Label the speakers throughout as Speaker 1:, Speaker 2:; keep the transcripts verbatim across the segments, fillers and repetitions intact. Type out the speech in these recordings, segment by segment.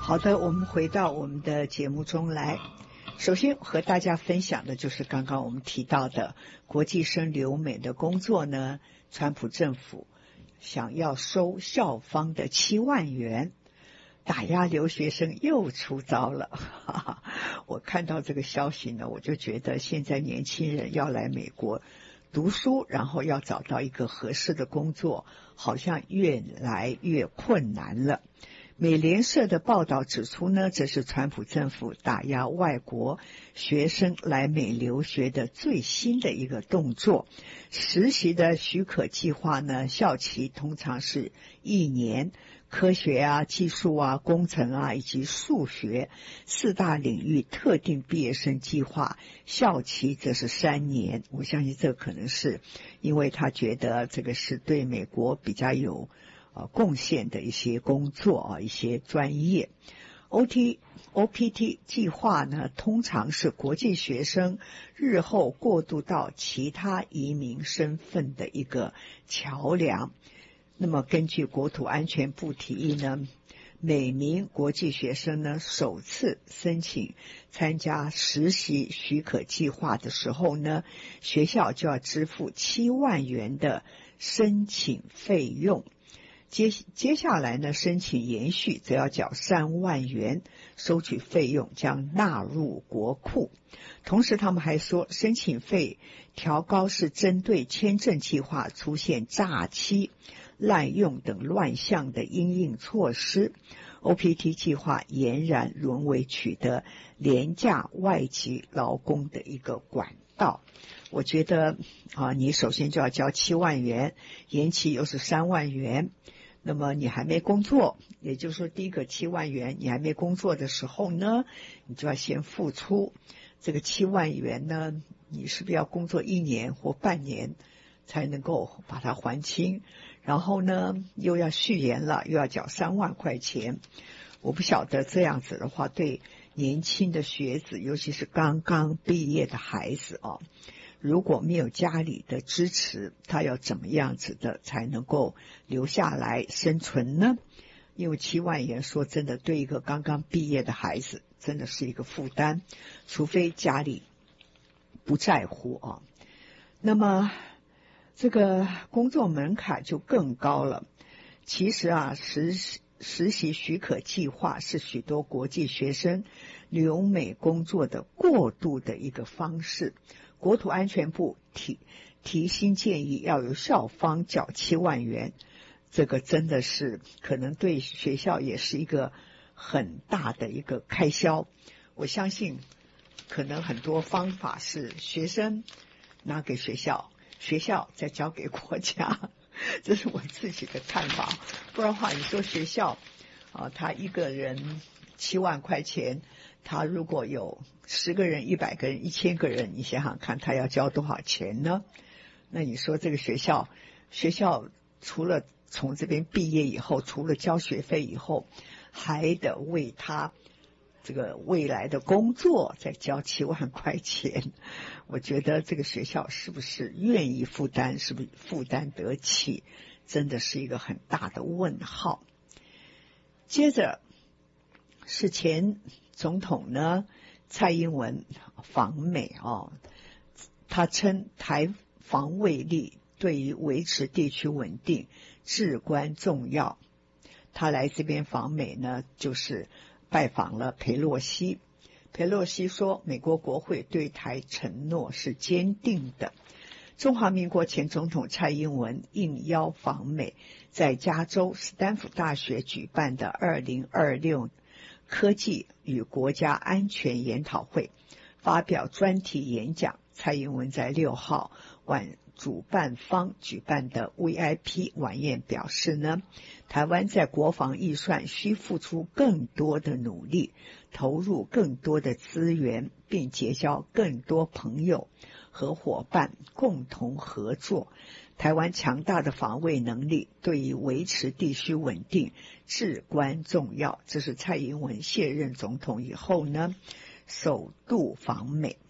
Speaker 1: 好的，我们回到我们的节目中来。首先和大家分享的就是刚刚我们提到的国际生留美的工作呢，川普政府想要收校方的七万元，打压留学生又出招了。哈哈，我看到这个消息呢，我就觉得现在年轻人要来美国读书，然后要找到一个合适的工作，好像越来越困难了。美联社的报道指出呢，这是川普政府打压外国学生来美留学的最新的一个动作。实习的许可计划呢，校期通常是一年，科学啊、技术啊、工程啊以及数学四大领域特定毕业生计划，校期则是三年。我相信这可能是因为他觉得这个是对美国比较有呃，贡献的一些工作啊，一些专业。O T O P T 计划呢，通常是国际学生日后过渡到其他移民身份的一个桥梁。那么根据国土安全部提议呢，每名国际学生呢首次申请参加实习许可计划的时候呢，学校就要支付七万元的申请费用。接接下来呢，申请延续则要缴三万元，收取费用将纳入国库。同时他们还说，申请费调高是针对签证计划出现诈欺、滥用等乱象的因应措施。O P T 计划俨然沦为取得廉价外籍劳工的一个管道。我觉得啊，你首先就要交七万元，延期又是三万元。那么你还没工作，也就是说第一个七万元你还没工作的时候呢，你就要先付出这个七万元呢，你是不是要工作一年或半年才能够把它还清？然后呢又要续延了，又要缴三万块钱。我不晓得这样子的话对年轻的学子，尤其是刚刚毕业的孩子啊，如果没有家里的支持，他要怎么样子的才能够留下来生存呢？因为七万元说真的，对一个刚刚毕业的孩子真的是一个负担，除非家里不在乎啊。那么这个工作门槛就更高了。其实啊，实实习许可计划是许多国际学生留美工作的过渡的一个方式。国土安全部提提新建议要由校方缴七万元，这个真的是可能对学校也是一个很大的一个开销。我相信可能很多方法是学生拿给学校，学校再交给国家，这是我自己的看法。不然的话，你说学校啊，他一个人七万块钱，他如果有十个人、一百个人、一千个人，你想想看，他要交多少钱呢？那你说这个学校，学校除了从这边毕业以后，除了交学费以后，还得为他这个未来的工作再交七万块钱。我觉得这个学校是不是愿意负担，是不是负担得起，真的是一个很大的问号。接着是前总统呢蔡英文访美哦，他称台防卫力对于维持地区稳定至关重要。他来这边访美呢，就是拜访了裴洛西。裴洛西说，美国国会对台承诺是坚定的。中华民国前总统蔡英文应邀访美，在加州斯坦福大学举办的二零二六科技与国家安全研讨会发表专题演讲。蔡英文在六号晚主办方举办的 V I P 晚宴表示呢，台湾在国防预算需付出更多的努力，投入更多的资源，并结交更多朋友和伙伴共同合作。台湾强大的防卫能力对于维持地区稳定至关重要。这是蔡英文卸任总统以后呢，首度访美。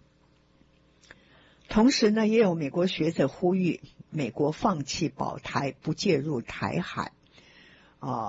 Speaker 1: 同时呢，也有美国学者呼吁美国放弃保台，不介入台海。啊、呃，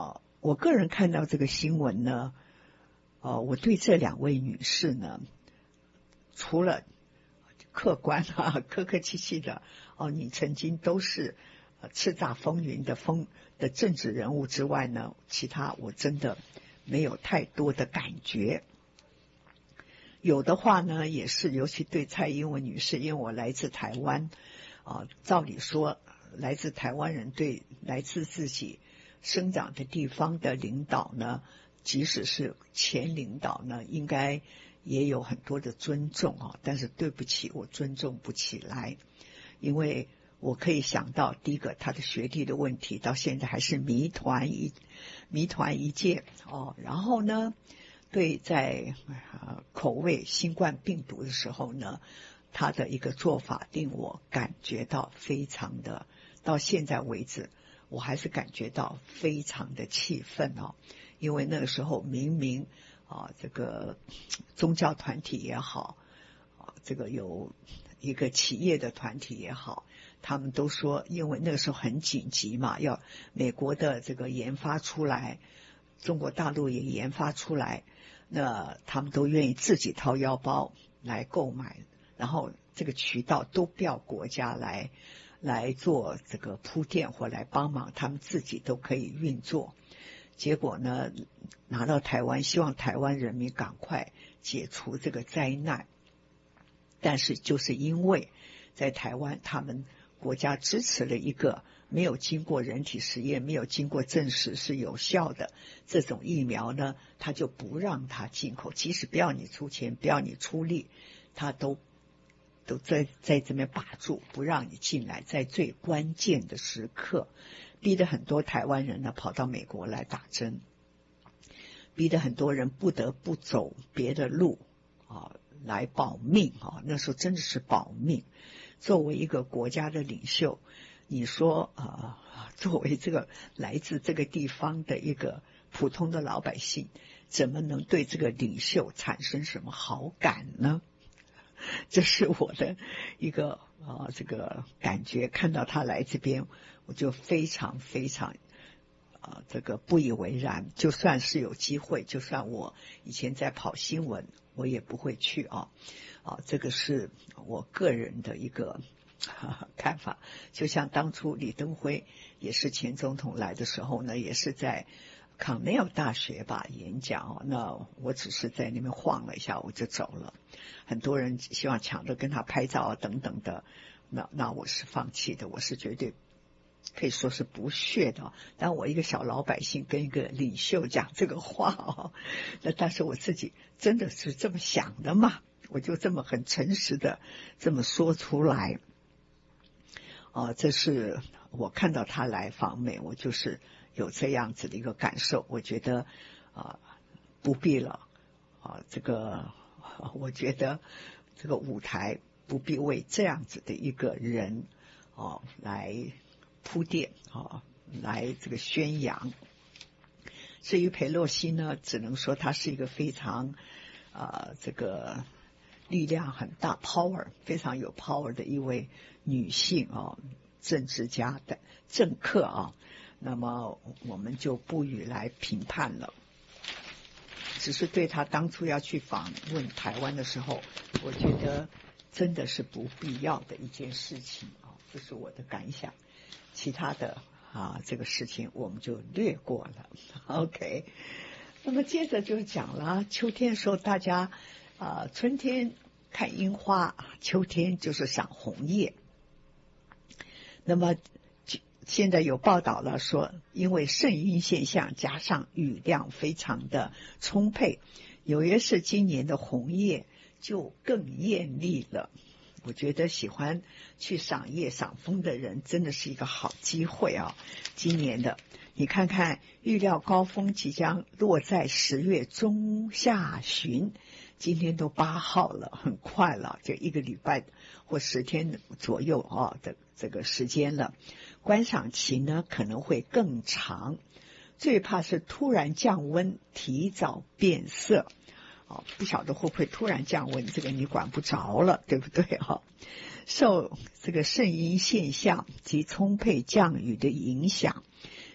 Speaker 1: 我个人看到这个新闻呢，呃，我对这两位女士呢，除了客观啊，客客气气的哦，你曾经都是呃叱咤风云的风的政治人物之外呢，其他我真的没有太多的感觉。有的话呢，也是尤其对蔡英文女士，因为我来自台湾啊，照理说来自台湾人对来自自己生长的地方的领导呢，即使是前领导呢，应该也有很多的尊重啊，但是对不起，我尊重不起来，因为我可以想到，第一个他的学历的问题，到现在还是谜团一谜团一件哦。然后呢，对在、呃、口味新冠病毒的时候呢，他的一个做法令我感觉到非常的，到现在为止，我还是感觉到非常的气愤哦，因为那个时候明明啊，这个宗教团体也好，啊，这个有一个企业的团体也好，他们都说，因为那个时候很紧急嘛，要美国的这个研发出来，中国大陆也研发出来，那他们都愿意自己掏腰包来购买，然后这个渠道都不要国家来来做这个铺垫或来帮忙，他们自己都可以运作。结果呢，拿到台湾，希望台湾人民赶快解除这个灾难。但是就是因为在台湾，他们国家支持了一个没有经过人体实验、没有经过证实是有效的这种疫苗呢，他就不让它进口，即使不要你出钱，不要你出力，他都都在在这边把住，不让你进来，在最关键的时刻，逼得很多台湾人呢跑到美国来打针，逼得很多人不得不走别的路啊来保命啊，那时候真的是保命。作为一个国家的领袖，你说啊、呃，作为这个来自这个地方的一个普通的老百姓，怎么能对这个领袖产生什么好感呢？这是我的一个啊、呃、这个感觉。看到他来这边，我就非常非常啊、呃、这个不以为然。就算是有机会，就算我以前在跑新闻，我也不会去啊啊，这个是我个人的一个啊看法。就像当初李登辉也是前总统来的时候呢，也是在康奈尔大学吧演讲，那我只是在那边晃了一下我就走了，很多人希望抢着跟他拍照啊等等的，那那我是放弃的，我是绝对可以说是不屑的。但我一个小老百姓跟一个领袖讲这个话哦，那但是我自己真的是这么想的嘛，我就这么很诚实的这么说出来。啊，这是我看到他来访美，我就是有这样子的一个感受。我觉得啊，不必了啊，这个我觉得这个舞台不必为这样子的一个人哦、啊、来铺垫啊，来这个宣扬。至于裴洛西呢，只能说她是一个非常啊这个力量很大 power 非常有 power 的一位女性啊，政治家的政客啊，那么我们就不予来评判了。只是对她当初要去访问台湾的时候，我觉得真的是不必要的一件事情啊，这是我的感想。其他的啊，这个事情我们就略过了。OK， 那么接着就讲了，秋天的时候大家啊，春天看樱花，秋天就是赏红叶。那么现在有报道了说，因为圣婴现象加上雨量非常的充沛，纽约市今年的红叶就更艳丽了。我觉得喜欢去赏叶赏枫的人真的是一个好机会啊！今年的你看看，预料高峰即将落在十月中下旬，今天都八号了，很快了，就一个礼拜或十天左右啊的这个时间了。观赏期呢可能会更长，最怕是突然降温，提早变色。哦，不晓得会不会突然降温，这个你管不着了，对不对啊？受这个圣婴现象及充沛降雨的影响，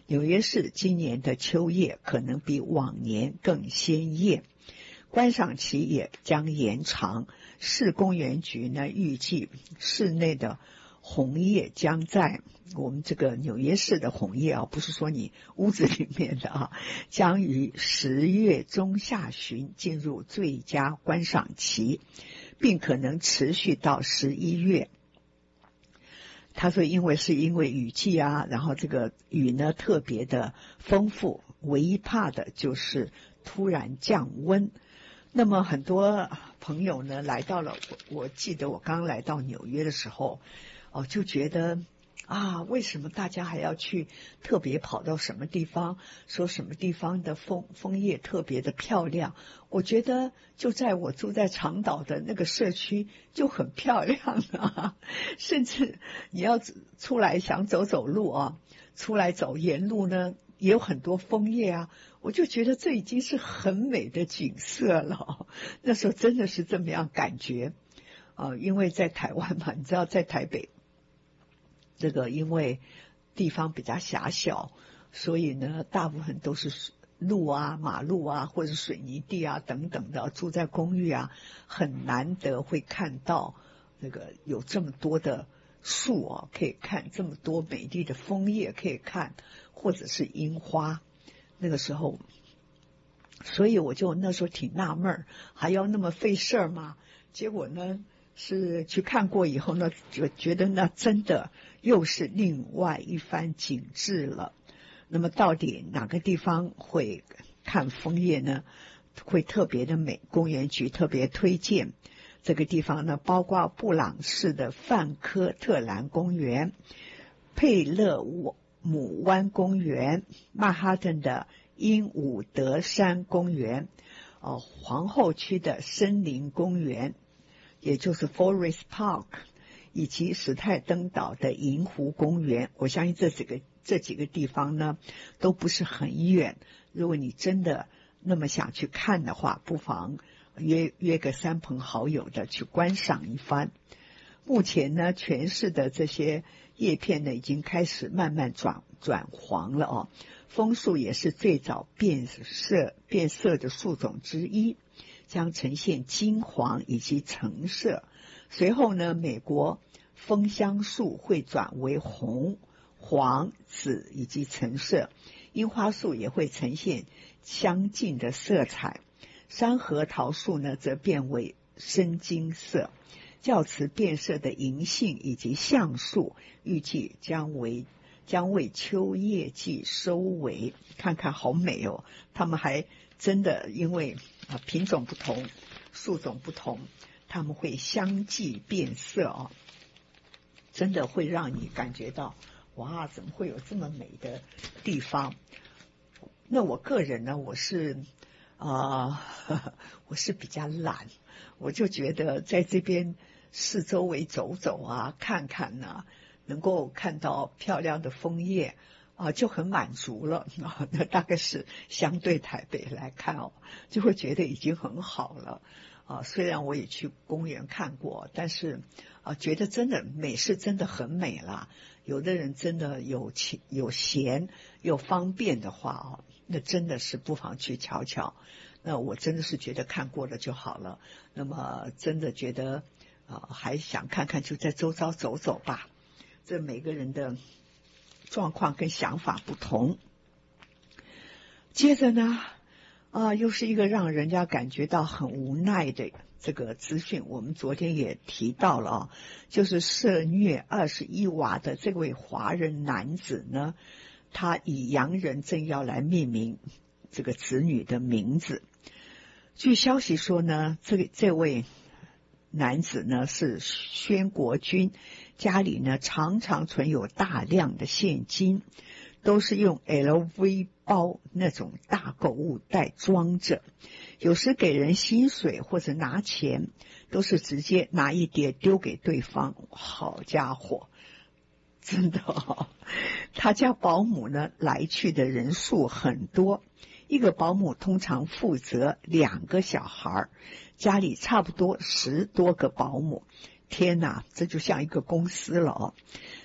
Speaker 1: 纽约市今年的秋叶可能比往年更鲜艳，观赏期也将延长。市公园局呢预计市内的红叶将在我们这个纽约市的红叶啊，不是说你屋子里面的啊，将于十月中下旬进入最佳观赏期，并可能持续到十一月。他说因为是因为雨季啊，然后这个雨呢特别的丰富，唯一怕的就是突然降温。那么很多朋友呢来到了，我我记得我刚来到纽约的时候哦，就觉得啊，为什么大家还要去特别跑到什么地方，说什么地方的枫枫叶特别的漂亮？我觉得就在我住在长岛的那个社区就很漂亮啊，甚至你要出来想走走路啊，出来走沿路呢也有很多枫叶啊，我就觉得这已经是很美的景色了。那时候真的是这么样感觉啊，因为在台湾嘛，你知道在台北这个因为地方比较狭小，所以呢大部分都是路啊马路啊或者水泥地啊等等的，住在公寓啊很难得会看到那个有这么多的树啊，可以看这么多美丽的枫叶可以看，或者是樱花。那个时候所以我就那时候挺纳闷，还要那么费事儿吗？结果呢是去看过以后呢，就觉得那真的又是另外一番景致了。那么到底哪个地方会看枫叶呢？会特别的美，公园局特别推荐这个地方呢，包括布朗市的范科特兰公园、佩勒姆湾公园、曼哈顿的鹦鹉德山公园、呃、皇后区的森林公园，也就是 Forest Park， 以及史泰登岛的银湖公园。我相信这几个这几个地方呢都不是很远，如果你真的那么想去看的话，不妨约约个三朋好友的去观赏一番。目前呢全市的这些叶片呢已经开始慢慢转转黄了哦。枫树也是最早变色变色的树种之一，将呈现金黄以及橙色。随后呢，美国枫香树会转为红、黄、紫以及橙色，樱花树也会呈现相近的色彩，山核桃树呢则变为深金色。较此变色的银杏以及橡树预计将为将为秋叶季收尾。看看好美哦，他们还真的因为啊品种不同，树种不同，他们会相继变色哦，真的会让你感觉到哇，怎么会有这么美的地方？那我个人呢，我是啊、呃，我是比较懒，我就觉得在这边四周围走走啊，看看啊，能够看到漂亮的枫叶啊，就很满足了啊。那大概是相对台北来看哦，就会觉得已经很好了啊。虽然我也去公园看过，但是啊，觉得真的美是真的很美啦。有的人真的有钱有闲又方便的话哦，那真的是不妨去瞧瞧。那我真的是觉得看过了就好了。那么真的觉得啊、呃，还想看看就在周遭走走吧。这每个人的状况跟想法不同。接着呢啊、呃，又是一个让人家感觉到很无奈的这个资讯，我们昨天也提到了啊，就是涉虐二十一娃的这位华人男子呢，他以洋人政要来命名这个子女的名字。据消息说呢，这个这位男子呢是宣国军，家里呢常常存有大量的现金，都是用 L V 包那种大购物袋装着，有时给人薪水或者拿钱都是直接拿一叠丢给对方。好家伙，真的哦，他家保姆呢来去的人数很多，一个保姆通常负责两个小孩，家里差不多十多个保姆。天哪，这就像一个公司了哦。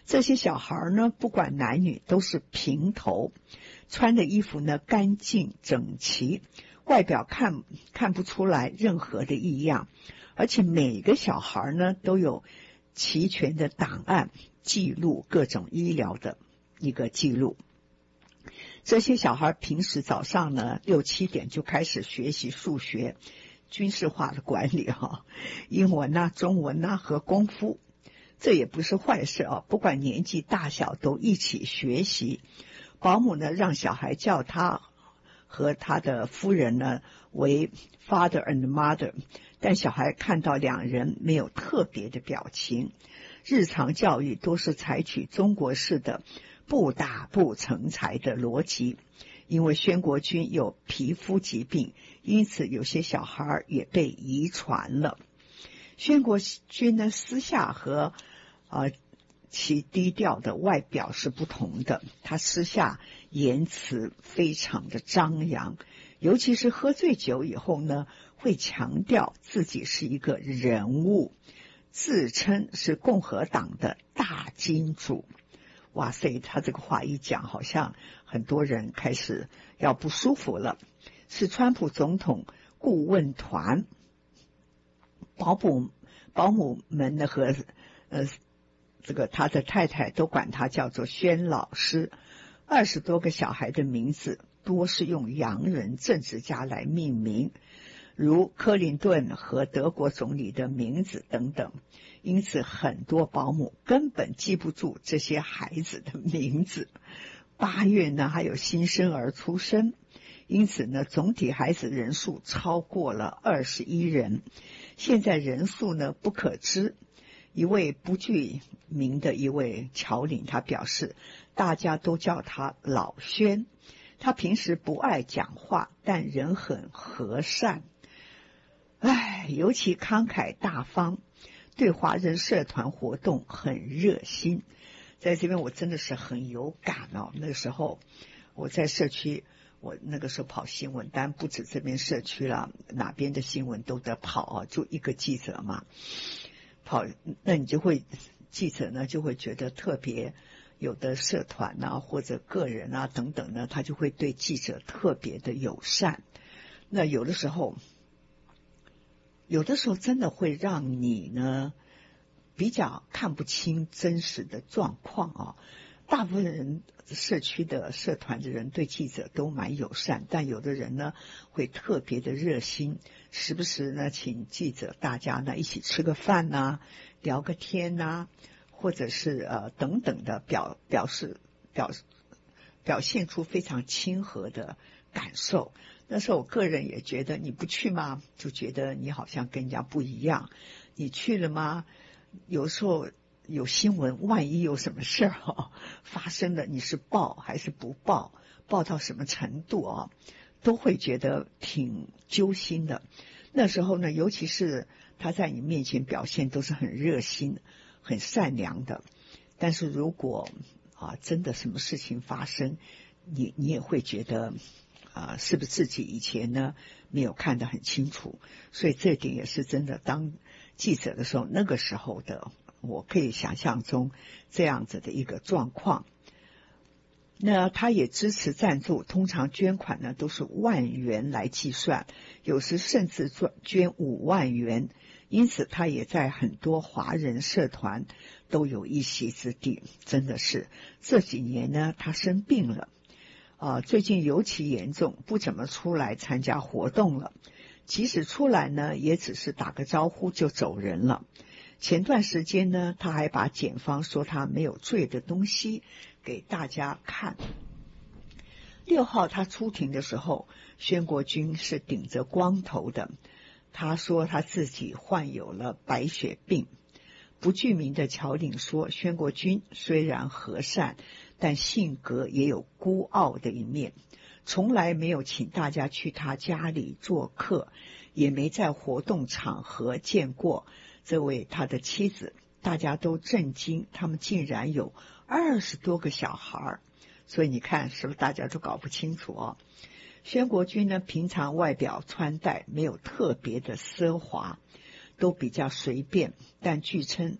Speaker 1: 这些小孩呢，不管男女，都是平头，穿的衣服呢干净整齐，外表看看不出来任何的异样，而且每个小孩呢都有齐全的档案记录各种医疗的一个记录。这些小孩平时早上呢六七点就开始学习数学、军事化的管理哈、英文啊、中文啊和功夫，这也不是坏事啊。不管年纪大小都一起学习。保姆呢让小孩叫他和他的夫人呢为 father and mother， 但小孩看到两人没有特别的表情。日常教育都是采取中国式的不打不成才的逻辑。因为宣国军有皮肤疾病，因此有些小孩也被遗传了。宣国军呢私下和呃其低调的外表是不同的，他私下言辞非常的张扬，尤其是喝醉酒以后呢，会强调自己是一个人物，自称是共和党的大金主。哇塞，他这个话一讲，好像很多人开始要不舒服了。是川普总统顾问团保姆保姆们呢和呃这个他的太太都管他叫做宣老师。二十多个小孩的名字多是用洋人政治家来命名，如克林顿和德国总理的名字等等，因此很多保姆根本记不住这些孩子的名字。八月呢还有新生儿出生，因此呢总体孩子人数超过了二十一人，现在人数呢不可知。一位不具名的一位侨领他表示，大家都叫他老宣，他平时不爱讲话，但人很和善，唉，尤其慷慨大方，对华人社团活动很热心。在这边我真的是很有感哦，那个时候我在社区，我那个时候跑新闻，但不止这边社区了，哪边的新闻都得跑啊，就一个记者嘛，跑，那你就会记者呢就会觉得特别，有的社团啊或者个人啊等等呢，他就会对记者特别的友善。那有的时候有的时候真的会让你呢比较看不清真实的状况啊。大部分人社区的社团的人对记者都蛮友善，但有的人呢会特别的热心，时不时呢请记者大家呢一起吃个饭啊，聊个天啊，或者是呃等等的表表示表表现出非常亲和的感受。那时候我个人也觉得，你不去吗？就觉得你好像跟人家不一样。你去了吗？有时候有新闻，万一有什么事儿、哦、发生了，你是报还是不报？报到什么程度啊、哦？都会觉得挺揪心的。那时候呢，尤其是他在你面前表现都是很热心、很善良的。但是如果啊真的什么事情发生，你你也会觉得啊，是不是自己以前呢没有看得很清楚？所以这点也是真的。当记者的时候，那个时候的我可以想象中这样子的一个状况。那他也支持赞助，通常捐款呢都是万元来计算，有时甚至捐五万元，因此他也在很多华人社团都有一席之地。真的是这几年呢他生病了啊、呃，最近尤其严重，不怎么出来参加活动了，即使出来呢也只是打个招呼就走人了。前段时间呢他还把检方说他没有罪的东西给大家看。六号他出庭的时候，宣国军是顶着光头的，他说他自己患有了白血病。不具名的侨领说，宣国军虽然和善，但性格也有孤傲的一面，从来没有请大家去他家里做客，也没在活动场合见过这位他的妻子。大家都震惊，他们竟然有二十多个小孩，所以你看是不是大家都搞不清楚哦？宣国军呢平常外表穿戴没有特别的奢华，都比较随便，但据称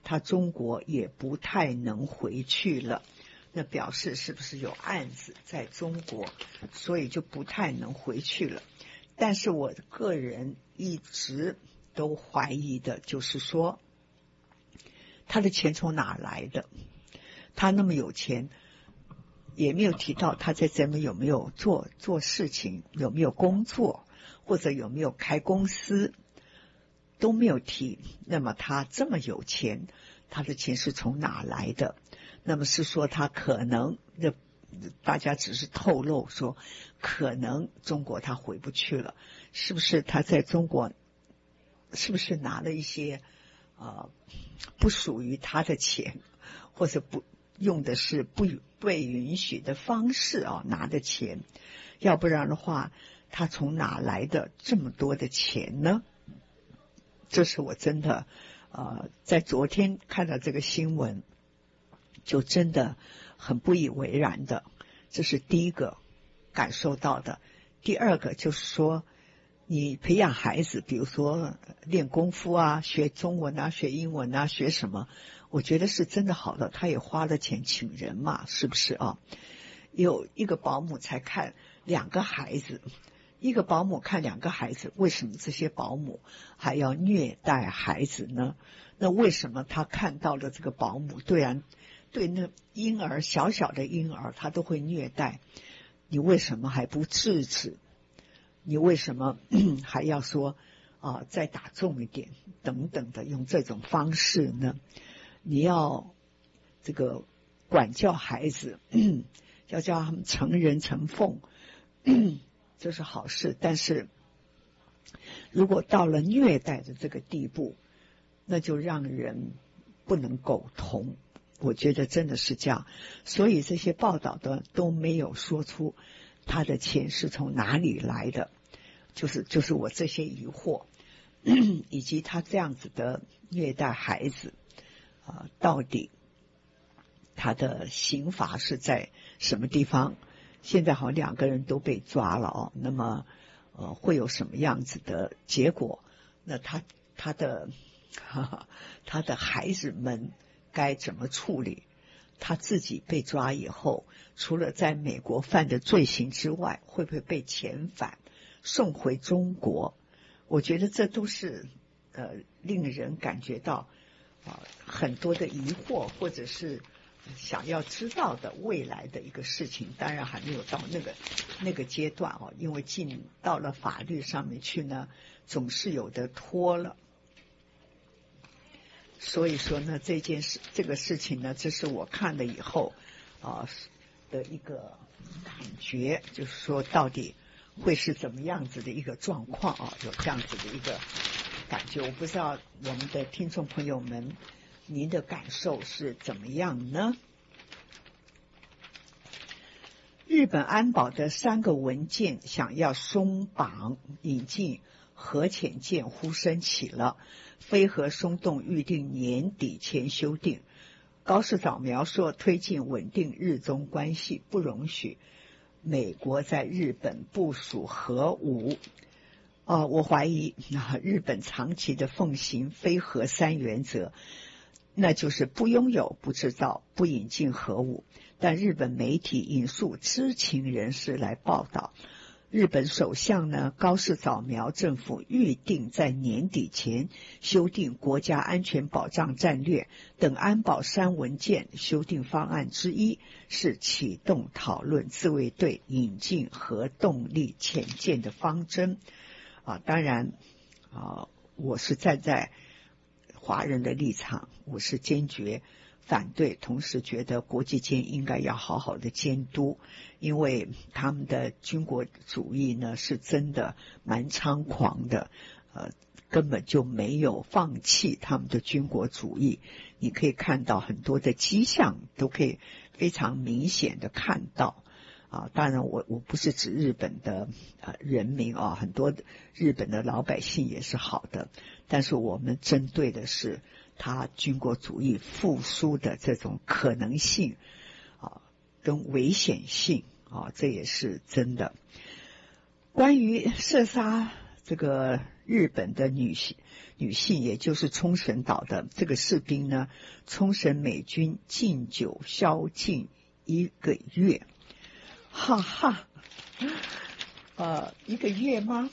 Speaker 1: 他中国也不太能回去了，那表示是不是有案子在中国，所以就不太能回去了。但是我个人一直都怀疑的就是说，他的钱从哪来的？他那么有钱，也没有提到他在这边有没有做做事情，有没有工作，或者有没有开公司，都没有提。那么他这么有钱，他的钱是从哪来的？那么是说他可能，那大家只是透露说，可能中国他回不去了，是不是他在中国，是不是拿了一些呃不属于他的钱，或者不用的是不被允许的方式啊拿的钱？要不然的话，他从哪来的这么多的钱呢？这是我真的呃在昨天看到这个新闻，就真的很不以为然的。这是第一个感受到的。第二个就是说，你培养孩子，比如说练功夫啊，学中文啊，学英文啊，学什么，我觉得是真的好的。他也花了钱请人嘛，是不是啊？有一个保姆才看两个孩子，一个保姆看两个孩子，为什么这些保姆还要虐待孩子呢？那为什么他看到了这个保姆对然对那婴儿，小小的婴儿他都会虐待，你为什么还不制止？你为什么还要说啊、呃、再打重一点等等的，用这种方式呢？你要这个管教孩子，要叫他们成人成凤，这是好事。但是如果到了虐待的这个地步，那就让人不能苟同。我觉得真的是这样。所以这些报道的都没有说出他的钱是从哪里来的，就是就是我这些疑惑，以及他这样子的虐待孩子啊、呃，到底他的刑罚是在什么地方？现在好像两个人都被抓了哦，那么呃会有什么样子的结果？那他他的哈哈他的孩子们该怎么处理？他自己被抓以后，除了在美国犯的罪行之外，会不会被遣返送回中国？我觉得这都是呃令人感觉到啊、呃、很多的疑惑，或者是想要知道的未来的一个事情。当然还没有到那个那个阶段哦，因为进到了法律上面去呢，总是有的拖了。所以说呢，这件事这个事情呢，这是我看了以后啊、呃、的一个感觉，就是说到底会是怎么样子的一个状况啊，有这样子的一个感觉。我不知道我们的听众朋友们，您的感受是怎么样呢？日本安保的三个文件想要松绑引进核潜舰呼声起了，非核松动预定年底前修订。高市早苗说，推进稳定日中关系不容许美国在日本部署核武。呃，我怀疑啊，日本长期的奉行非核三原则，那就是不拥有、不制造、不引进核武。但日本媒体引述知情人士来报道，日本首相呢高市早苗政府预定在年底前修订国家安全保障战略等安保三文件，修订方案之一是启动讨论自卫队引进核动力潜舰的方针。啊，当然啊，我是站在华人的立场，我是坚决反对，同时觉得国际间应该要好好的监督，因为他们的军国主义呢是真的蛮猖狂的，呃，根本就没有放弃他们的军国主义。你可以看到很多的迹象，都可以非常明显的看到。啊，当然我我不是指日本的呃人民啊，很多日本的老百姓也是好的，但是我们针对的是他军国主义复苏的这种可能性啊，跟危险性啊，这也是真的。关于射杀这个日本的女性女性，也就是冲绳岛的这个士兵呢，冲绳美军禁酒宵禁一个月，哈哈，呃，一个月吗？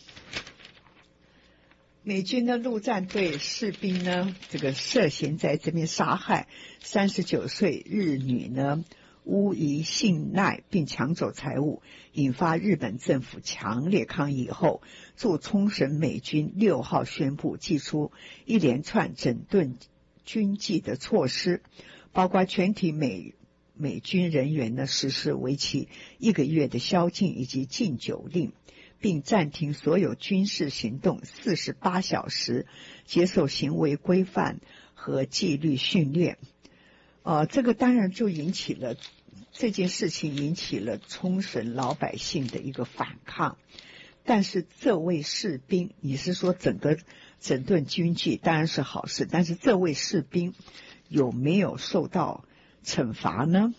Speaker 1: 美军的陆战队士兵呢，这个涉嫌在这边杀害三十九岁日女呢，诬疑性奈并抢走财物，引发日本政府强烈抗议后，驻冲绳美军六号宣布祭出一连串整顿军纪的措施，包括全体美美军人员呢实施为期一个月的宵禁以及禁酒令，并暂停所有军事行动四十八小时，接受行为规范和纪律训练。呃，这个当然就引起了这件事情引起了冲绳老百姓的一个反抗。但是这位士兵，你是说整个整顿军纪当然是好事，但是这位士兵有没有受到惩罚呢？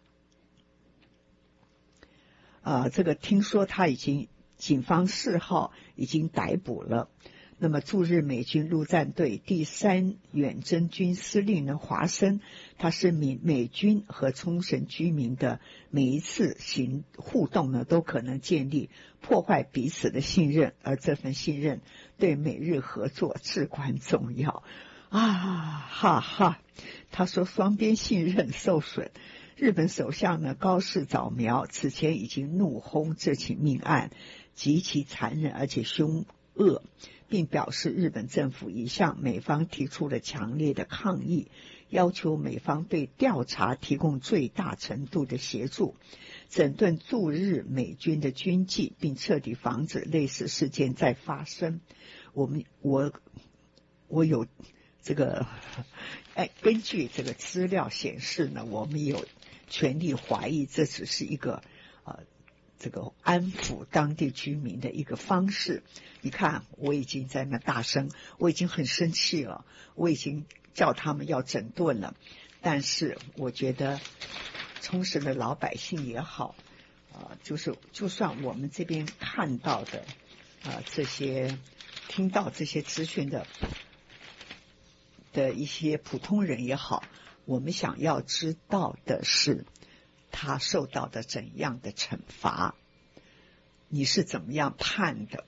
Speaker 1: 啊、呃，这个听说他已经警方四号已经逮捕了。那么驻日美军陆战队第三远征军司令呢华生，他是美美军和冲绳居民的每一次行互动呢，都可能建立破坏彼此的信任，而这份信任对美日合作至关重要啊！哈哈，他说双边信任受损。日本首相呢高市早苗此前已经怒轰这起命案极其残忍而且凶恶，并表示日本政府已向美方提出了强烈的抗议，要求美方对调查提供最大程度的协助，整顿驻日美军的军纪，并彻底防止类似事件再发生。我们我我有这个哎，根据这个资料显示呢，我们有权利怀疑这只是一个呃这个安抚当地居民的一个方式。你看，我已经在那大声，我已经很生气了，我已经叫他们要整顿了。但是我觉得冲绳的老百姓也好，呃，就是就算我们这边看到的，呃，这些听到这些资讯的的一些普通人也好，我们想要知道的是他受到的怎样的惩罚，你是怎么样判的？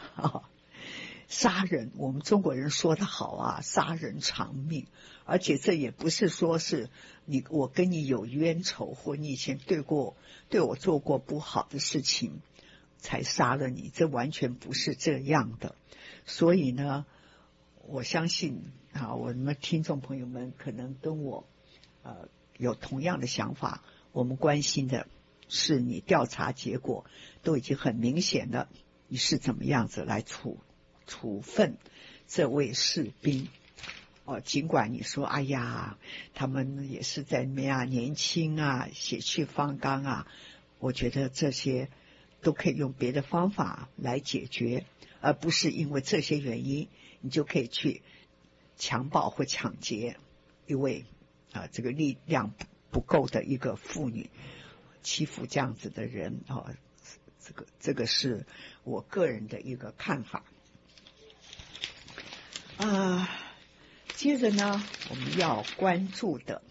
Speaker 1: 杀人，我们中国人说得好啊，杀人偿命，而且这也不是说是你我跟你有冤仇，或你以前对过对我做过不好的事情才杀了你，这完全不是这样的。所以呢，我相信啊，我们听众朋友们可能跟我呃有同样的想法，我们关心的是你调查结果都已经很明显了，你是怎么样子来处处分这位士兵。哦，尽管你说哎呀他们也是在那边啊年轻啊血气方刚啊，我觉得这些都可以用别的方法来解决，而不是因为这些原因你就可以去强暴或抢劫一位啊这个力量不够的一个妇女，欺负这样子的人啊，这个这个是我个人的一个看法啊。接着呢，我们要关注的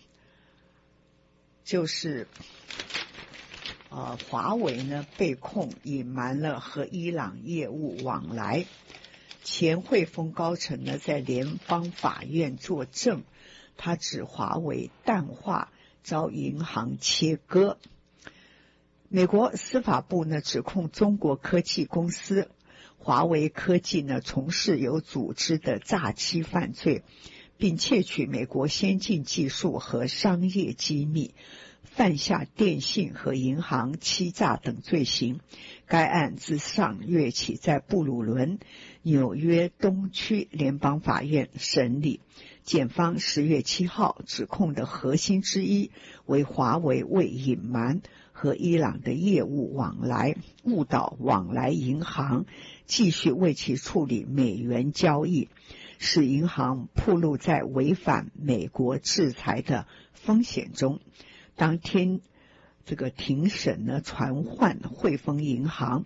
Speaker 1: 就是呃，华为呢被控隐瞒了和伊朗业务往来，前汇丰高层呢在联邦法院作证，他指华为淡化遭银行切割。美国司法部呢指控中国科技公司华为科技呢从事有组织的诈欺犯罪，并窃取美国先进技术和商业机密，犯下电信和银行欺诈等罪行。该案自上月起在布鲁伦纽约东区联邦法院审理，检方十月七号指控的核心之一为华为为隐瞒和伊朗的业务往来，误导往来银行继续为其处理美元交易，使银行暴露在违反美国制裁的风险中。当天这个庭审呢传唤汇丰银行，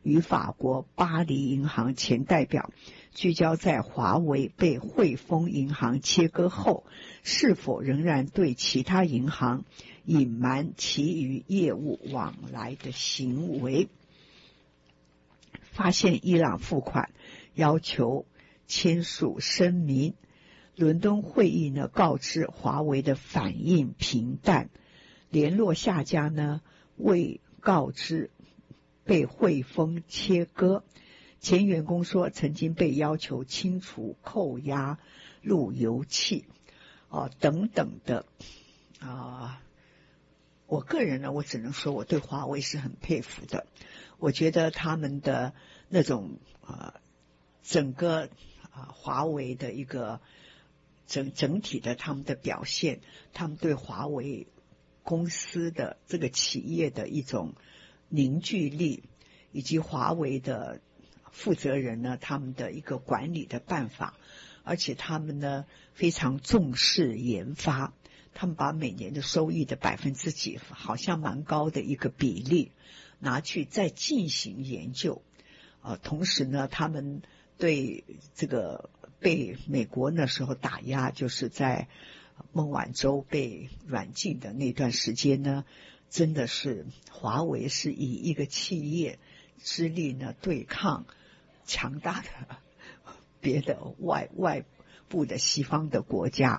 Speaker 1: 与法国巴黎银行前代表聚焦在华为被汇丰银行切割后，是否仍然对其他银行隐瞒其余业务往来的行为。发现伊朗付款要求签署声明，伦敦会议呢告知华为的反应平淡，联络下家呢未告知被汇丰切割。前员工说曾经被要求清除扣押路由器啊等等的啊。我个人呢，我只能说我对华为是很佩服的。我觉得他们的那种呃整个啊华为的一个整整体的他们的表现，他们对华为公司的这个企业的一种凝聚力，以及华为的负责人呢他们的一个管理的办法，而且他们呢非常重视研发，他们把每年的收益的百分之几好像蛮高的一个比例拿去再进行研究，呃，同时呢他们对这个被美国那时候打压，就是在孟晚舟被软禁的那段时间呢，真的是华为是以一个企业之力呢对抗强大的别的外外部的西方的国家。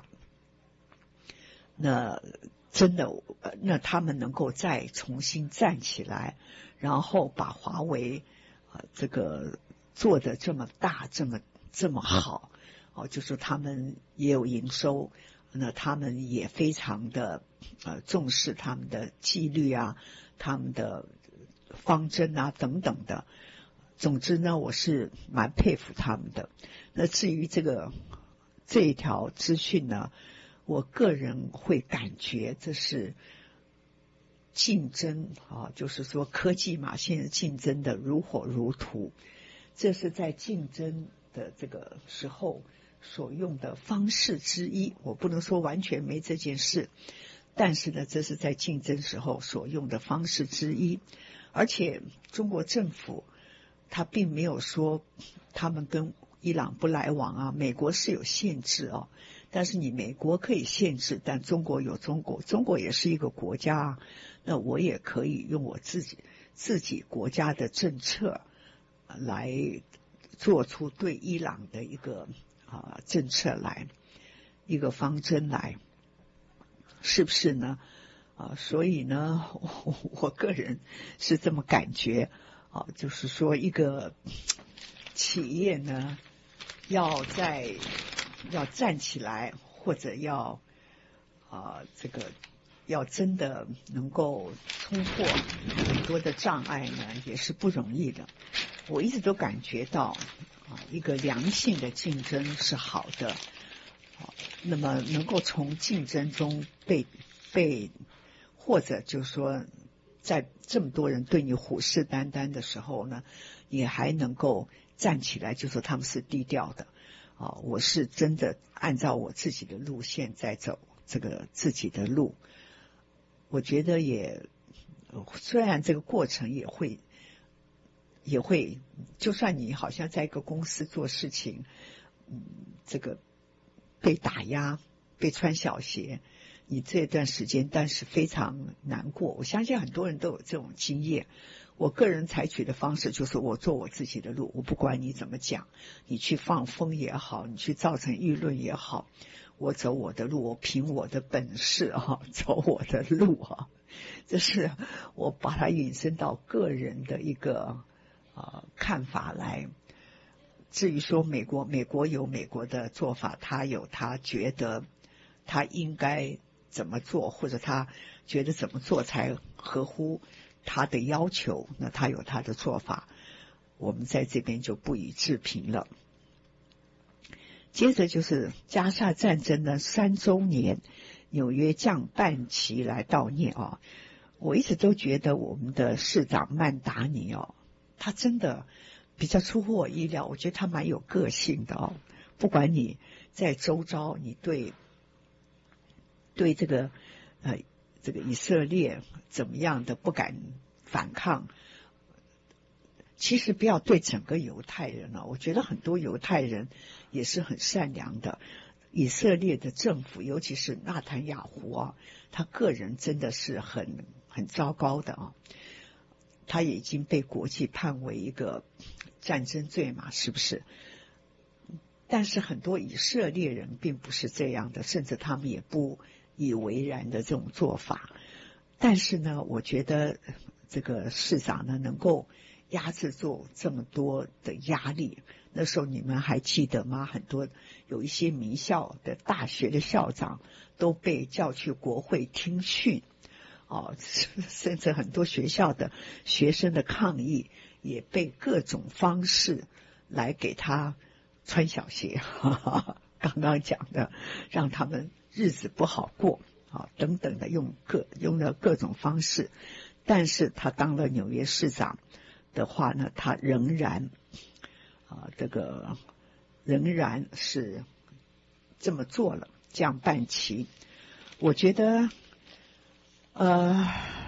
Speaker 1: 那真的那他们能够再重新站起来，然后把华为呃这个做得这么大这么这么好哦，就是他们也有营收，那他们也非常的呃重视他们的纪律啊，他们的方针啊等等的。总之呢，我是蛮佩服他们的。那至于这个这一条资讯呢，我个人会感觉这是竞争啊，就是说科技嘛，现在竞争的如火如荼，这是在竞争的这个时候所用的方式之一。我不能说完全没这件事，但是呢，这是在竞争时候所用的方式之一。而且中国政府他并没有说他们跟伊朗不来往啊，美国是有限制哦，但是你美国可以限制，但中国有中国，中国也是一个国家啊，那我也可以用我自己自己国家的政策来做出对伊朗的一个啊政策来，一个方针来，是不是呢？啊，所以呢，我我个人是这么感觉啊，就是说一个企业呢，要在要站起来，或者要啊这个要真的能够冲破很多的障碍呢，也是不容易的。我一直都感觉到啊，一个良性的竞争是好的，啊，那么能够从竞争中被被或者就是说在这么多人对你虎视眈眈的时候呢，你还能够站起来，就说他们是低调的啊，我是真的按照我自己的路线在走这个自己的路。我觉得也虽然这个过程也会也会就算你好像在一个公司做事情，嗯，这个被打压被穿小鞋，你这段时间但是非常难过，我相信很多人都有这种经验。我个人采取的方式就是我做我自己的路，我不管你怎么讲，你去放风也好，你去造成舆论也好，我走我的路，我凭我的本事啊，走我的路啊，这是我把它引申到个人的一个呃看法来。至于说美国，美国有美国的做法，他有他觉得他应该怎么做，或者他觉得怎么做才合乎他的要求，那他有他的做法，我们在这边就不予置评了。接着就是加沙战争的三周年，纽约降半旗来悼念哦。我一直都觉得我们的市长曼达尼哦，他真的比较出乎我意料，我觉得他蛮有个性的哦。不管你在周遭，你对对这个呃这个以色列怎么样的不敢反抗， 其实不要对整个犹太人啊，我觉得很多犹太人也是很善良的。以色列的政府，尤其是纳坦雅胡啊，他个人真的是很很糟糕的啊。他也已经被国际判为一个战争罪嘛，是不是？但是很多以色列人并不是这样的，甚至他们也不以为然的这种做法。但是呢，我觉得这个市长呢能够压制住这么多的压力。那时候你们还记得吗？很多有一些名校的大学的校长都被叫去国会听训，哦，甚至很多学校的学生的抗议也被各种方式来给他穿小鞋，哈哈，刚刚讲的让他们日子不好过啊，等等的用各用了各种方式。但是他当了纽约市长的话呢，他仍然啊，这个仍然是这么做了，这样办齐。我觉得，呃，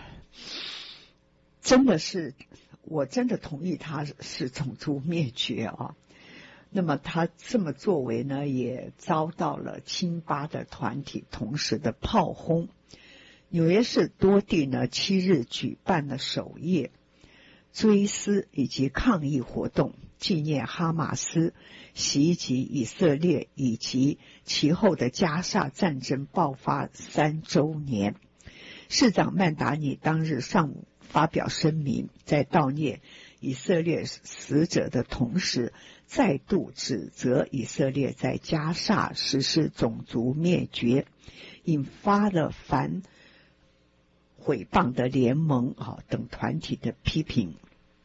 Speaker 1: 真的是，我真的同意他是种族灭绝啊。那么他这么作为呢，也遭到了亲巴的团体同时的炮轰。纽约市多地呢，七日举办了守夜、追思以及抗议活动，纪念哈马斯袭击以色列以及其后的加萨战争爆发三周年。市长曼达尼当日上午发表声明，在悼念以色列死者的同时，再度指责以色列在加萨实施种族灭绝，引发了反毁谤的联盟啊等团体的批评。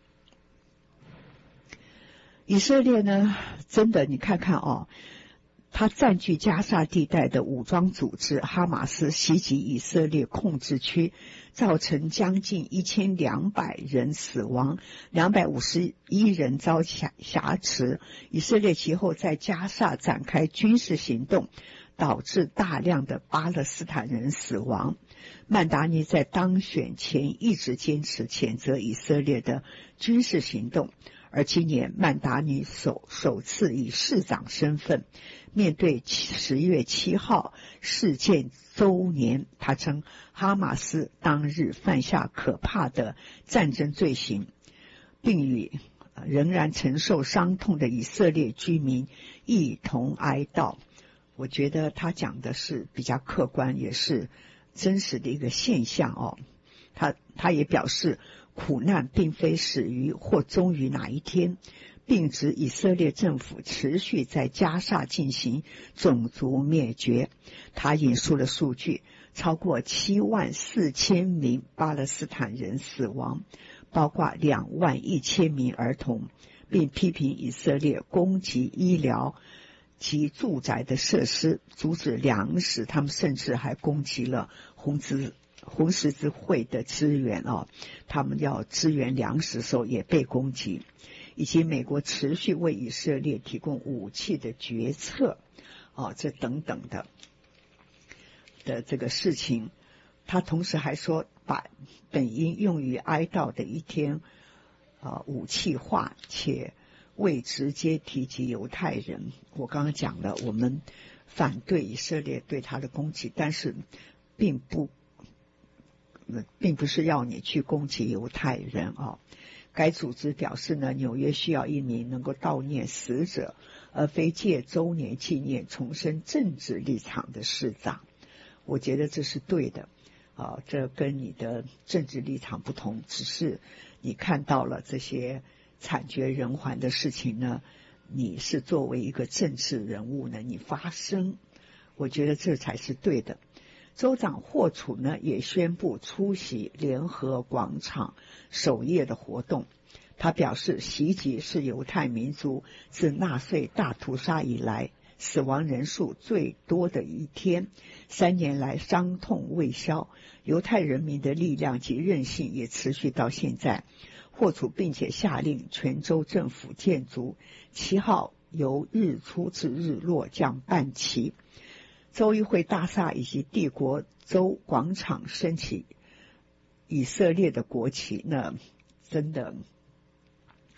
Speaker 1: 以色列呢，真的你看看哦，他占据加萨地带的武装组织哈马斯袭击以色列控制区，造成将近一千两百人死亡，两百五十一人遭挟挟持。以色列其后在加萨展开军事行动，导致大量的巴勒斯坦人死亡。曼达尼在当选前一直坚持谴责以色列的军事行动，而今年曼达尼首首次以市长身份面对十月七号事件周年，他称哈马斯当日犯下可怕的战争罪行，并与仍然承受伤痛的以色列居民一同哀悼。我觉得他讲的是比较客观，也是真实的一个现象哦。他他也表示，苦难并非始于或终于哪一天，并指以色列政府持续在加萨进行种族灭绝。他引述了数据，超过七万四千名巴勒斯坦人死亡，包括两万一千名儿童，并批评以色列攻击医疗及住宅的设施，阻止粮食，他们甚至还攻击了红十红十字会的支援哦，他们要支援粮食的时候也被攻击，以及美国持续为以色列提供武器的决策哦，这等等的的这个事情。他同时还说，把本应用于哀悼的一天啊武器化，且未直接提及犹太人。我刚刚讲了，我们反对以色列对他的攻击，但是并不并不是要你去攻击犹太人啊。该组织表示呢，纽约需要一名能够悼念死者，而非借周年纪念重申政治立场的市长。我觉得这是对的啊，这跟你的政治立场不同，只是你看到了这些惨绝人寰的事情呢，你是作为一个政治人物呢，你发声，我觉得这才是对的。州长霍楚呢也宣布出席联合广场守夜的活动。他表示，袭击是犹太民族自纳粹大屠杀以来死亡人数最多的一天，三年来伤痛未消，犹太人民的力量及韧性也持续到现在。霍楚并且下令全州政府建筑七号由日出至日落将办齐。州议会大厦以及帝国州广场升起以色列的国旗，那真的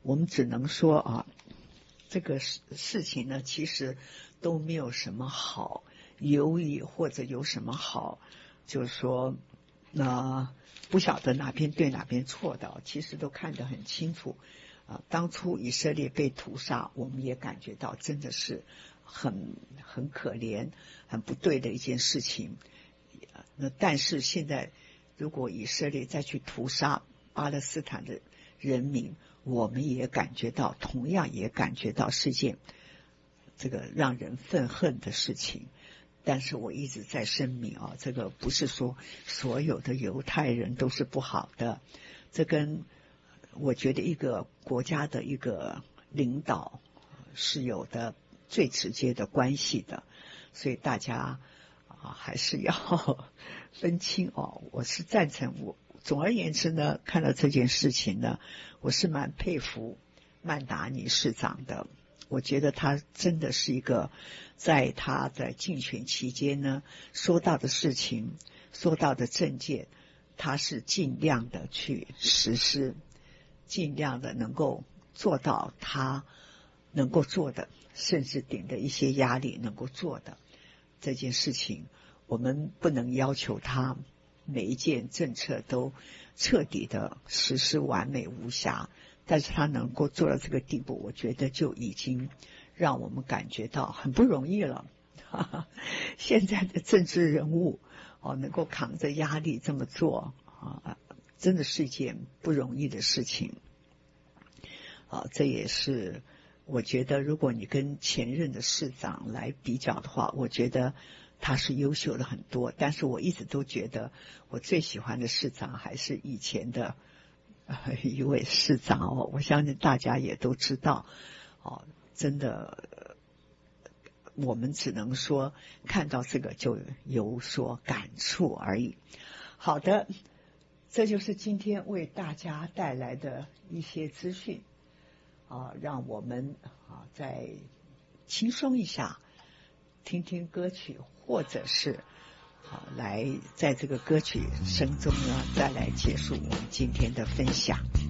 Speaker 1: 我们只能说啊，这个事事情呢，其实都没有什么好犹豫，或者有什么好，就是说，那、呃、不晓得哪边对哪边错的，其实都看得很清楚。啊，当初以色列被屠杀，我们也感觉到真的是很很可怜、很不对的一件事情。那但是现在，如果以色列再去屠杀巴勒斯坦的人民，我们也感觉到，同样也感觉到是件这个让人愤恨的事情。但是我一直在声明啊，这个不是说所有的犹太人都是不好的，这跟我觉得一个国家的一个领导是有的最直接的关系的，所以大家啊还是要分清哦。我是赞成，我总而言之呢，看到这件事情呢，我是蛮佩服曼达尼市长的。我觉得他真的是一个在他的竞选期间呢，说到的事情，说到的政见，他是尽量的去实施，尽量的能够做到他能够做的，甚至顶着一些压力能够做的这件事情。我们不能要求他每一件政策都彻底的实施完美无瑕，但是他能够做到这个地步，我觉得就已经让我们感觉到很不容易了。现在的政治人物哦，能够扛着压力这么做啊，真的是一件不容易的事情啊。这也是我觉得，如果你跟前任的市长来比较的话，我觉得他是优秀的很多。但是我一直都觉得，我最喜欢的市长还是以前的呃一位市长哦。我相信大家也都知道哦，真的。我们只能说看到这个就有所感触而已。好的，这就是今天为大家带来的一些资讯啊，让我们啊再轻松一下，听听歌曲，或者是啊来在这个歌曲声中呢再来结束我们今天的分享。